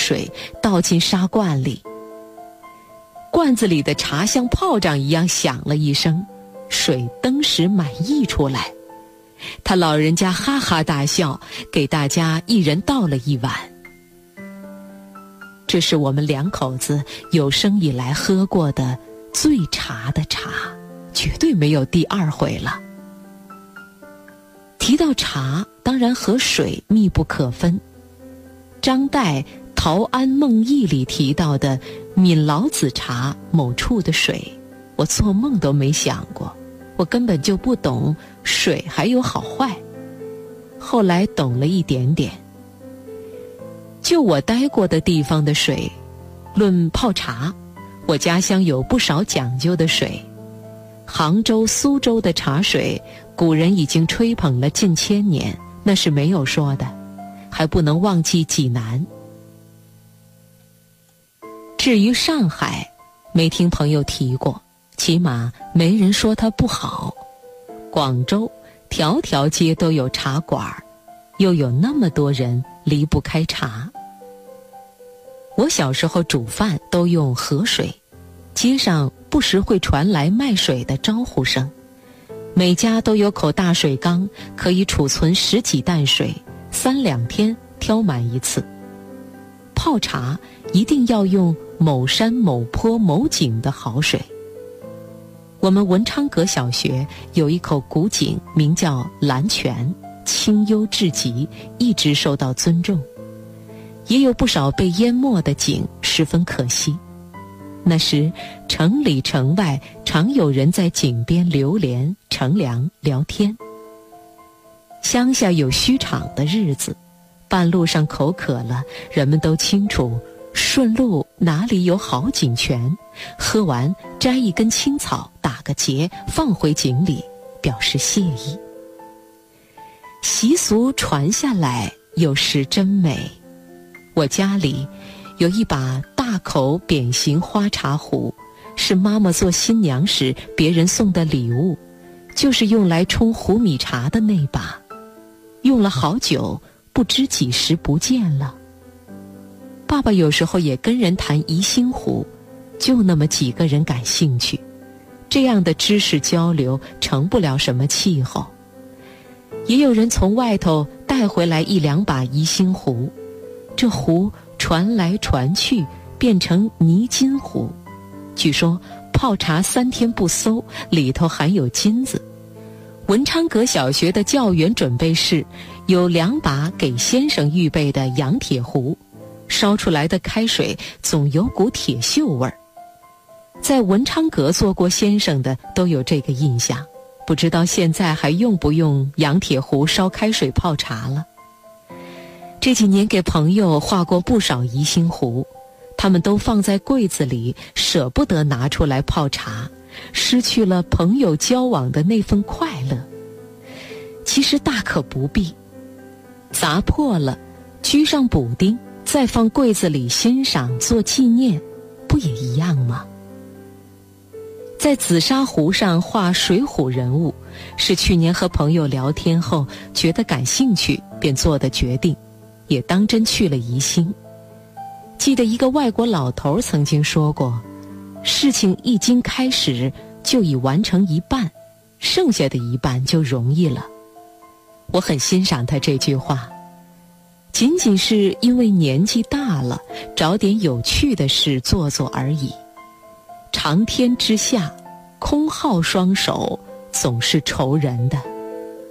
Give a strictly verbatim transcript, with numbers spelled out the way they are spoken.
水倒进砂罐里。罐子里的茶像炮仗一样响了一声，水登时满溢出来。他老人家哈哈大笑，给大家一人倒了一碗。这是我们两口子有生以来喝过的最茶的茶，绝对没有第二回了。提到茶，当然和水密不可分。张岱《陶庵梦忆》里提到的闽老子茶某处的水，我做梦都没想过，我根本就不懂水还有好坏。后来懂了一点点。就我待过的地方的水，论泡茶，我家乡有不少讲究的水。杭州、苏州的茶水，古人已经吹捧了近千年，那是没有说的。还不能忘记济南。至于上海，没听朋友提过，起码没人说它不好。广州条条街都有茶馆，又有那么多人离不开茶。我小时候煮饭都用河水，街上不时会传来卖水的招呼声。每家都有口大水缸，可以储存十几担水，三两天挑满一次。泡茶一定要用某山某坡某井的好水。我们文昌阁小学有一口古井，名叫蓝泉，清幽至极，一直受到尊重。也有不少被淹没的井，十分可惜。那时城里城外常有人在井边流连乘凉聊天。乡下有墟场的日子，半路上口渴了，人们都清楚顺路哪里有好井泉，喝完摘一根青草打个结放回井里，表示谢意。习俗传下来，有时真美。我家里有一把大口扁形花茶壶，是妈妈做新娘时别人送的礼物，就是用来冲胡米茶的那把，用了好久，不知几时不见了。爸爸有时候也跟人谈宜兴壶，就那么几个人感兴趣，这样的知识交流成不了什么气候。也有人从外头带回来一两把宜兴壶，这壶传来传去变成泥金壶，据说泡茶三天不馊，里头含有金子。文昌阁小学的教员准备室有两把给先生预备的洋铁壶，烧出来的开水总有股铁锈味儿。在文昌阁做过先生的都有这个印象，不知道现在还用不用洋铁壶烧开水泡茶了。这几年给朋友画过不少宜兴壶，他们都放在柜子里，舍不得拿出来泡茶，失去了朋友交往的那份快乐。其实大可不必，砸破了居上补丁，再放柜子里欣赏做纪念，不也一样吗？在紫砂壶上画水浒人物，是去年和朋友聊天后觉得感兴趣便做的决定，也当真去了宜兴。记得一个外国老头曾经说过，事情一经开始就已完成一半，剩下的一半就容易了。我很欣赏他这句话，仅仅是因为年纪大了，找点有趣的事做做而已。长天之下，空耗双手总是愁人的。